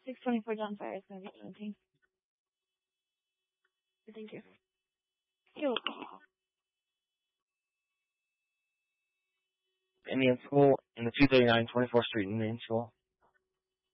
624 John Fire is going to be 20. Thank you. You're welcome. Indian School in the 239 24th Street Indian School.